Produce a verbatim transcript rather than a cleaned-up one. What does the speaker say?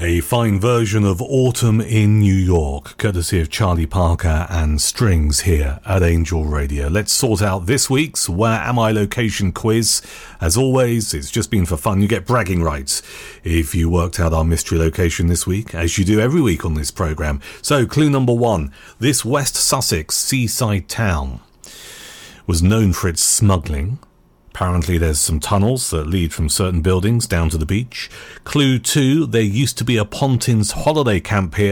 A fine version of Autumn in New York, courtesy of Charlie Parker and Strings here at Angel Radio. Let's sort out this week's Where Am I location quiz. As always, it's just been for fun. You get bragging rights if you worked out our mystery location this week, as you do every week on this programme. So, clue number one. This West Sussex seaside town was known for its smuggling. Apparently there's some tunnels that lead from certain buildings down to the beach. Clue two, there used to be a Pontins holiday camp here